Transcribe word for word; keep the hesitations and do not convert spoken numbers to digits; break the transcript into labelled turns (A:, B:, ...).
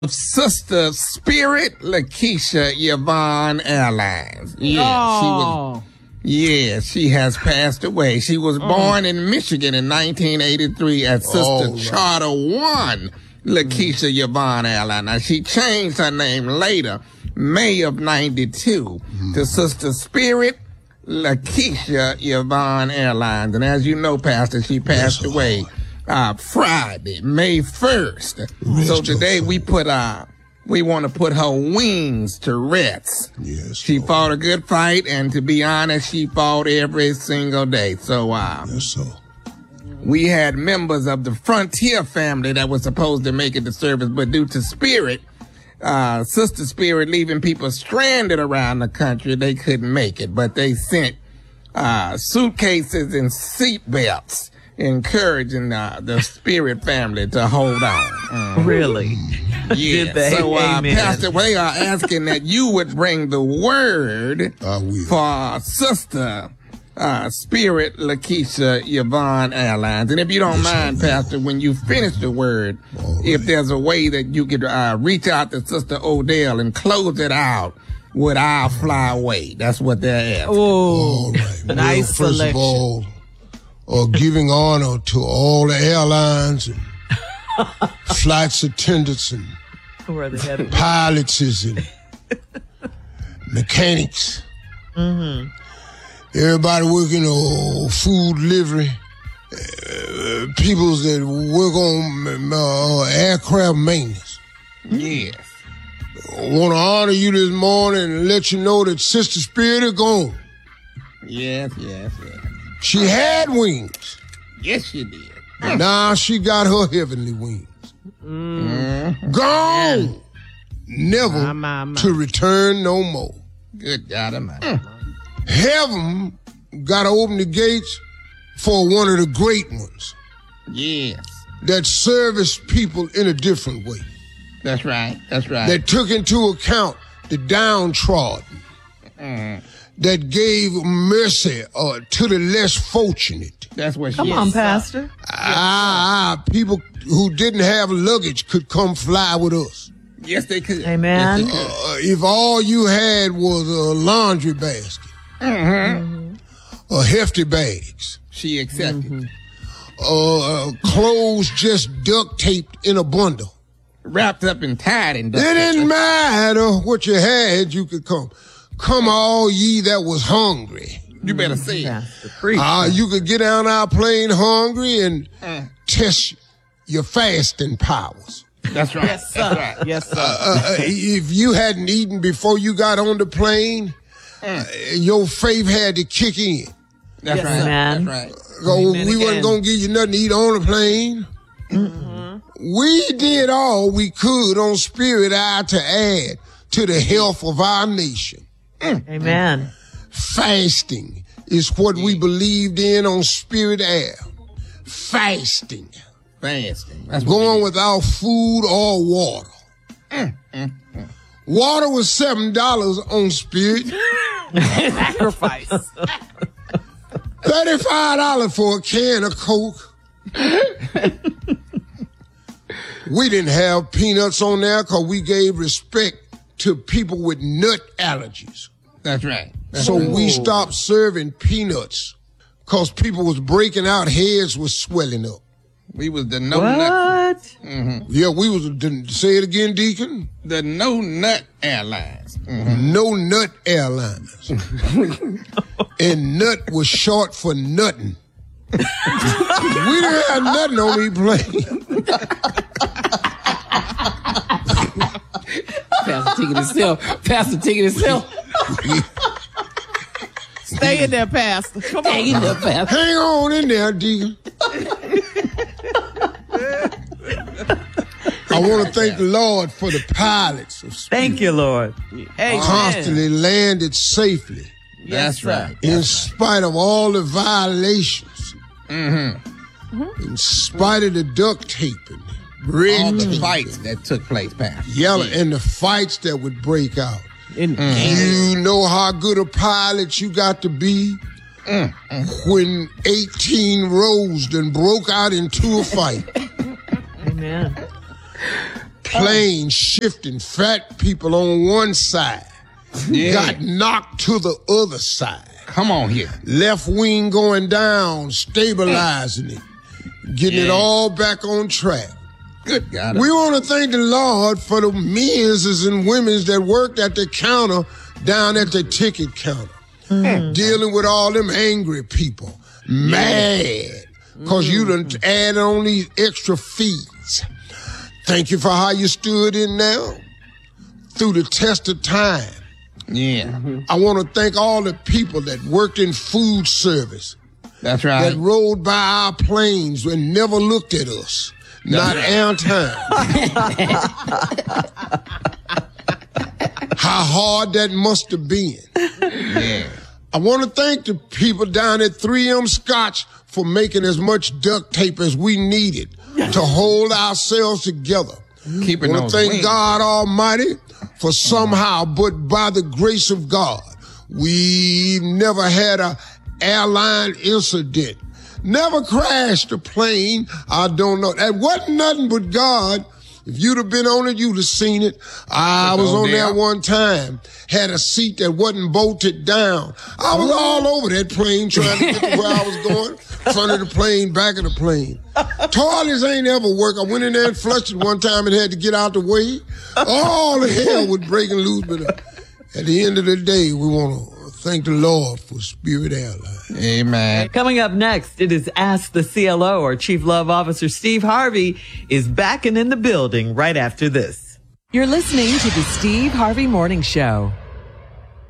A: Sister Spirit Lakeisha Yvonne Airlines. Yeah,
B: oh.
A: she was. Yeah, she has passed away. She was mm. born in Michigan in nineteen eighty-three as Sister oh, Charter One Lakeisha mm. Yvonne Airline. Now, she changed her name later, May of ninety-two, mm. to Sister Spirit Lakeisha Yvonne Airlines. And as you know, Pastor, she passed yes, away uh, Friday, May first. Rest so today we put uh, we want to put her wings to rest.
C: Yes,
A: she Lord. fought a good fight, and to be honest, she fought every single day. So, uh,
C: yes, so.
A: we had members of the Frontier family that were supposed to make it to service, but due to Spirit, uh, Sister Spirit leaving people stranded around the country, they couldn't make it. But they sent uh, suitcases and seat belts, encouraging uh, the Spirit family to hold on.
B: Mm. Really?
A: Yeah. So, uh, Pastor, we are asking that you would bring the word for Sister uh, Spirit Lakeisha Yvonne Airlines. And if you don't yes, mind, Pastor, when you finish the word, right. if there's a way that you could uh, reach out to Sister Odell and close it out with "I'll Fly Away." That's what they're asking.
B: Oh,
C: right.
B: Nice
C: well, first
B: selection.
C: Of all, uh, giving honor to all the airlines and flights attendants and pilots and mechanics.
B: Mm-hmm.
C: Everybody working on food delivery. Uh, people that work on uh, aircraft maintenance.
A: Yes.
C: I want to honor you this morning and let you know that Sister Spirit is gone.
A: Yes, yes, yes.
C: She had wings.
A: Yes, she did.
C: But now she got her heavenly wings.
A: Mm.
C: Gone. Yeah. Never my, my, my. to return no more.
A: Good God Almighty.
C: Mm. Heaven got to open the gates for one of the great ones.
A: Yes.
C: That service people in a different way.
A: That's right. That's right.
C: That took into account the downtrodden.
A: Mm.
C: That gave mercy uh, to the less fortunate.
A: That's what she
B: Come
A: is.
B: on, Pastor.
C: Ah, ah, people who didn't have luggage could come fly with us.
A: Yes, they could.
B: Amen.
A: Yes, they could.
C: Uh, if all you had was a laundry basket,
A: mm-hmm.
C: or hefty bags,
A: she accepted.
B: Mm-hmm.
C: Uh, uh, clothes just duct taped in a bundle,
A: wrapped up and tied in duct
C: tape. It didn't matter what you had, you could come. Come all ye that was hungry.
A: You better say it.
C: Uh, you could get on our plane hungry and uh. test your fasting powers.
A: That's right.
B: Yes, sir.
A: That's right.
B: Yes, sir.
C: Uh, uh, if you hadn't eaten before you got on the plane, uh. Uh, your faith had to kick in.
A: That's
B: yes,
A: right.
B: Man.
A: That's right.
C: So we again. wasn't going to give you nothing to eat on the plane.
B: Mm-hmm.
C: We did all we could on Spirit Eye to add to the health of our nation.
B: Amen.
C: Fasting is what we believed in on Spirit Air. Fasting.
A: Fasting. That's
C: going without food or water.
A: Mm, mm, mm.
C: Water was seven dollars on Spirit.
B: Sacrifice.
C: thirty-five dollars for a can of Coke. We didn't have peanuts on there because we gave respect to people with nut allergies.
A: That's right. That's
C: so
A: right.
C: we stopped serving peanuts because people was breaking out, heads was swelling up.
A: We was the no
B: what?
A: nut. Mm-hmm.
C: Yeah, we was, the, say it again, Deacon.
A: The no nut airlines.
C: Mm-hmm. No nut airlines. And nut was short for nothing. We didn't have nothing on these planes.
B: Pastor taking himself. Pastor taking himself. Stay in there, Pastor. Come on. Stay in there, Pastor.
C: Hang on in there, Deacon. I want to thank the Lord for the pilots of Spirit.
B: Thank you, Lord. Amen.
C: Constantly landed safely.
A: That's right.
C: In
A: That's
C: spite
A: right.
C: of all the violations.
A: Mm-hmm.
C: Mm-hmm. In spite of the duct taping. Red
A: all the
C: tape.
A: fights that took place, Pastor.
C: Yellow, yeah. And the fights that would break out.
A: Mm-hmm.
C: You know how good a pilot you got to be mm-hmm. when eighteen rows then broke out into a fight.
B: Amen.
C: plane shifting, fat people on one side.
A: Yeah.
C: Got knocked to the other side.
A: Come on here.
C: Left wing going down, stabilizing it, getting
A: Yeah.
C: it all back on track.
A: Good God.
C: We want to thank the Lord for the men's and women's that worked at the counter down at the ticket counter, mm. dealing with all them angry people, mad, because mm. you done added on these extra fees. Thank you for how you stood in now through the test of time.
A: Yeah. Mm-hmm.
C: I want to thank all the people that worked in food service.
A: That's right.
C: That rode by our planes and never looked at us. Not air time. How hard that must have been.
A: Yeah.
C: I want to thank the people down at three M Scotch for making as much duct tape as we needed to hold ourselves together.
A: Keeping
C: I want to thank
A: wings.
C: God Almighty for somehow, but by the grace of God, we've never had a airline incident. Never crashed a plane. I don't know. That wasn't nothing but God. If you'd have been on it, you'd have seen it. I was on there one time. Had a seat that wasn't bolted down. I was all over that plane trying to get to where I was going. Front of the plane, back of the plane. Toilets ain't ever work. I went in there and flushed it one time and had to get out the way. All the hell was breaking loose. But at the end of the day, we want to thank the Lord for Spirit Airlines.
A: Amen.
D: Coming up next, it is Ask the C L O. Our Chief Love Officer, Steve Harvey, is back and in the building right after this.
E: You're listening to the Steve Harvey Morning Show.